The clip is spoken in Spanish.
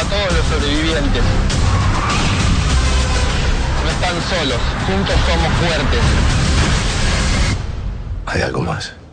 todos los sobrevivientes. No están solos, juntos somos fuertes. ¿Hay algo más?